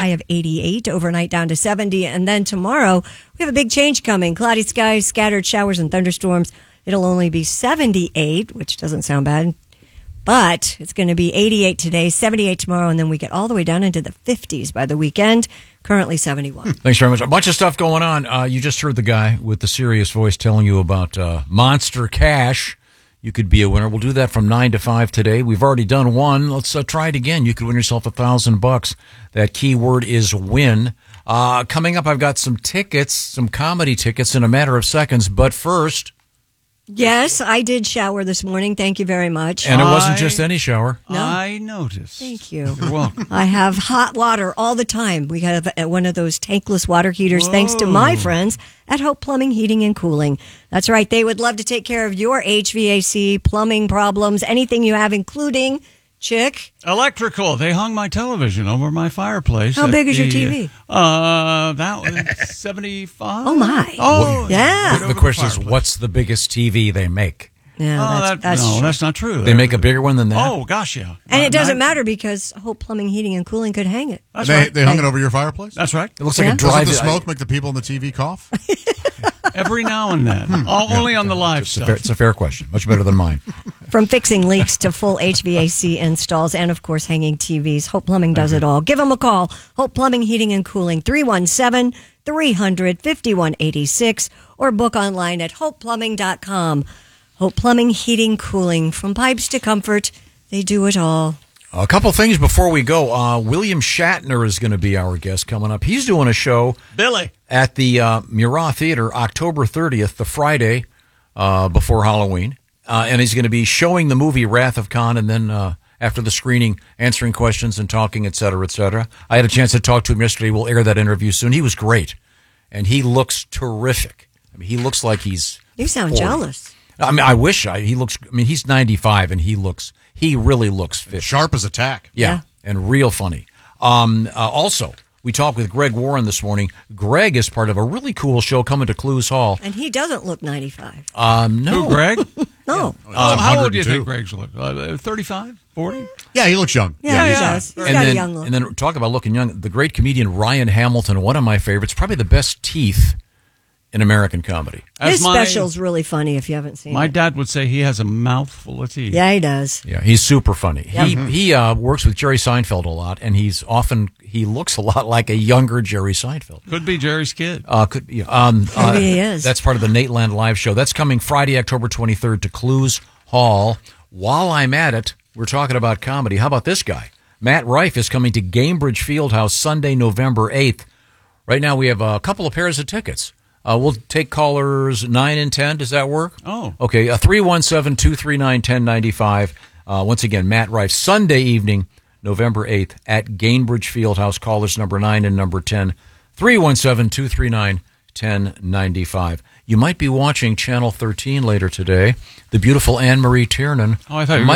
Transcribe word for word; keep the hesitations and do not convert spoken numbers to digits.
high of eighty-eight, overnight down to seventy. And then tomorrow, we have a big change coming. Cloudy skies, scattered showers and thunderstorms. It'll only be seventy-eight, which doesn't sound bad. But it's going to be eighty-eight today, seventy-eight tomorrow, and then we get all the way down into the fifties by the weekend. Currently seventy-one. Thanks very much. A bunch of stuff going on. Uh, you just heard the guy with the serious voice telling you about uh, Monster Cash. You could be a winner. We'll do that from nine to five today. We've already done one. Let's uh, try it again. You could win yourself a thousand bucks. That key word is win. Uh, coming up, I've got some tickets, some comedy tickets in a matter of seconds. But first... Yes, I did shower this morning. Thank you very much. And it wasn't I, just any shower. No. I noticed. Thank you. You're welcome. I have hot water all the time. We have one of those tankless water heaters, Whoa. thanks to my friends at Hope Plumbing, Heating, and Cooling. That's right. They would love to take care of your H V A C, plumbing problems, anything you have, including... Chick? Electrical. They hung my television over my fireplace. How big is the, your T V? Uh, that was seventy-five. Oh, my. Oh, yeah. The, the question is, what's the biggest T V they make? Yeah, oh, that's, that, that's no, true. that's not true. They make a bigger one than that? Oh, gosh, yeah. And Not- it doesn't not- matter because Hope Plumbing, Heating, and Cooling could hang it. That's they, right. they hung it over your fireplace? That's right. It looks Yeah. like a drive. Doesn't the smoke make the people in the T V cough? Every now and then. oh, only on the live It's a, stuff. fair, it's a fair question. Much better than mine. From fixing leaks to full H V A C installs and, of course, hanging T Vs, Hope Plumbing does it all. Give them a call. Hope Plumbing, Heating, and Cooling, three one seven, three hundred, fifty-one eighty-six, or book online at hope plumbing dot com. Hope Plumbing, Heating, Cooling. From pipes to comfort, they do it all. A couple things before we go. Uh, William Shatner is going to be our guest coming up. He's doing a show Billy. at the uh, Murat Theater October thirtieth, the Friday uh, before Halloween. Uh, and he's going to be showing the movie Wrath of Khan, and then uh, after the screening, answering questions and talking, et cetera, et cetera. I had a chance to talk to him yesterday. We'll air that interview soon. He was great, and he looks terrific. I mean, he looks like he's You sound forty. jealous. I mean, I wish I, he looks. I mean, he's ninety-five, and he looks. He really looks fit. Sharp as a tack. Yeah, Yeah. and real funny. Um, uh, also, we talked with Greg Warren this morning. Greg is part of a really cool show coming to Clues Hall. And he doesn't look ninety-five. Um, no, Who, Greg? No. oh, how old do you one hundred two. think Greg's look? Uh, thirty-five? forty? Yeah, he looks young. Yeah, yeah. he does. He's and got then, a young look. and then talk about looking young. The great comedian Ryan Hamilton, one of my favorites, probably the best teeth in American comedy. As His my, special's really funny if you haven't seen My it. dad would say he has a mouthful of teeth. Yeah, he does. Yeah, he's super funny. Yeah. He he uh, works with Jerry Seinfeld a lot, and he's often he looks a lot like a younger Jerry Seinfeld. Could be Jerry's kid. Uh, could be. Um, uh, Maybe he is. That's part of the Nate Land live show. That's coming Friday, October twenty-third to Clues Hall. While I'm at it, we're talking about comedy. How about this guy? Matt Rife is coming to Gamebridge Fieldhouse Sunday, November eighth. Right now we have a couple of pairs of tickets. Uh, we'll take callers nine and ten. Does that work? Oh. Okay, uh, three one seven, two three nine, one zero nine five. Uh, once again, Matt Rife, Sunday evening, November eighth at Gainbridge Fieldhouse. Callers number nine and number ten, three one seven, two three nine, one zero nine five. You might be watching Channel thirteen later today. The beautiful Anne-Marie Tiernan Oh, I thought you were might